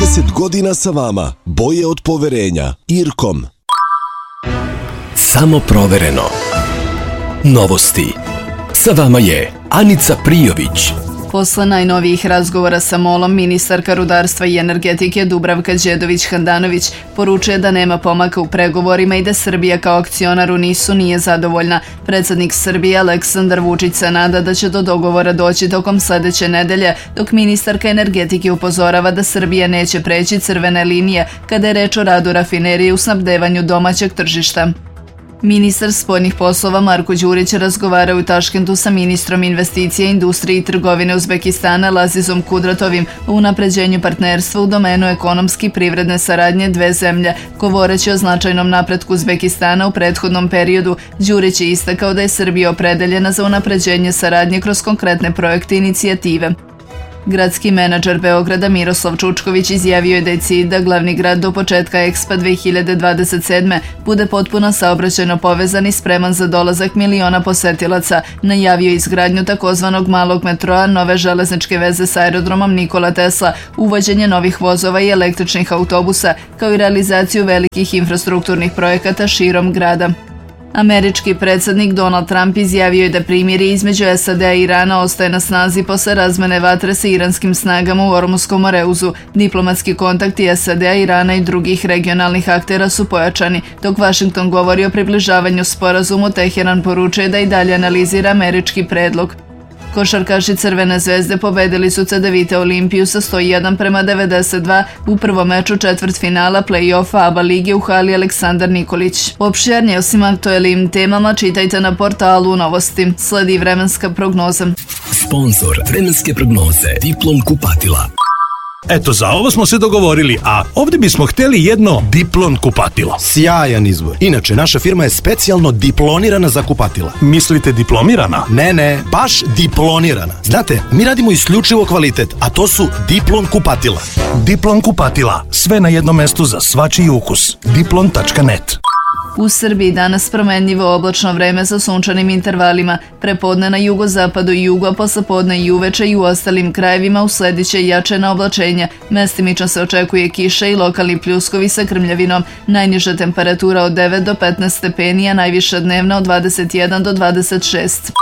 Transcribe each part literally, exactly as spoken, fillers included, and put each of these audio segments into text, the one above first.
trideset godina sa vama, boje od poverenja. Irkom. Samo provereno. Novosti. Sa vama je Anica Prijović. Posle najnovijih razgovora sa MOL-om, ministarka rudarstva i energetike Dubravka Đedović-Handanović poručuje da nema pomaka u pregovorima i da Srbija kao akcionar u NIS-u nije zadovoljna. Predsednik Srbije Aleksandar Vučić se nada da će do dogovora doći tokom sledeće nedelje, dok ministarka energetike upozorava da Srbija neće preći crvene linije kada je reč o radu rafinerije u snabdevanju domaćeg tržišta. Ministar spoljnih poslova Marko Đurić razgovarao u Taškentu sa ministrom investicija, industrije i trgovine Uzbekistana Lazizom Kudratovim o unapređenju partnerstva u domenu ekonomski privredne saradnje dve zemlje. Govoreći o značajnom napretku Uzbekistana u prethodnom periodu, Đurić je istakao da je Srbija opredeljena za unapređenje saradnje kroz konkretne projekte i inicijative. Gradski menadžer Beograda Miroslav Čučković izjavio je da je cilj da glavni grad do početka Expo dve hiljade dvadeset sedme. bude potpuno saobraćajno povezan i spreman za dolazak miliona posetilaca. Najavio izgradnju takozvanog malog metroa, nove železničke veze sa aerodromom Nikola Tesla, uvođenje novih vozova i električnih autobusa, kao i realizaciju velikih infrastrukturnih projekata širom grada. Američki predsjednik Donald Trump izjavio je da primirje između S A D-a i Irana ostaje na snazi posle razmene vatre sa iranskim snagama u Ormuskom moreuzu. Diplomatski kontakti S A D-a, Irana i drugih regionalnih aktera su pojačani. Dok Washington govori o približavanju sporazumu, Teheran poručuje da i dalje analizira američki predlog. Košarkaši Crvene zvezde pobedili su Cedevite Olimpiju sa sto jedan prema devedeset dva u prvom meču četvrtfinala play-offa A B A lige u hali Aleksandar Nikolić. Opširnije o svim aktuelnim temama čitajte na portalu Novosti. Sledi vremenska prognoza. Sponzor vremenske prognoze Diplom kupatila. Eto, za ovo smo se dogovorili, a ovdje bismo htjeli jedno Diplon kupatilo. Sjajan izbor. Inače, naša firma je specijalno diplonirana za kupatila. Mislite diplomirana? Ne, ne, baš diplonirana. Znate, mi radimo isključivo kvalitet, a to su Diplon kupatila. Diplon kupatila. Sve na jednom mestu za svačiji ukus. diplon tačka net. U Srbiji danas promenljivo oblačno vreme sa sunčanim intervalima. Prepodne na jugozapadu i jugu, a poslepodne i uveče i u ostalim krajevima uslediće jačena oblačenja. Mestimično se očekuje kiša i lokalni pljuskovi sa krmljavinom. Najniža temperatura od devet do petnaest stepeni, a najviša dnevna od dvadeset jedan do dvadeset šest.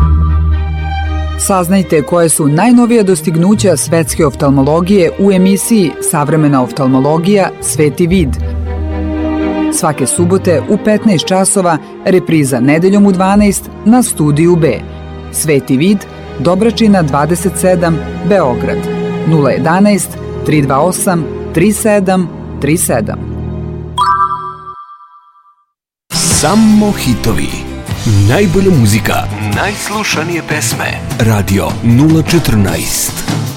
Saznajte koje su najnovija dostignuća svetske oftalmologije u emisiji Savremena oftalmologija – Sveti vid. Svake subote u petnaest časova, repriza nedeljom u dvanaest na Studiju B. Sveti vid, Dobračina dvadeset sedam, Beograd. nula jedanaest, tri dva osam, tri sedam tri sedam. Samo hitovi. Najbolja muzika. Najslušanije pesme. Radio nula četrnaest.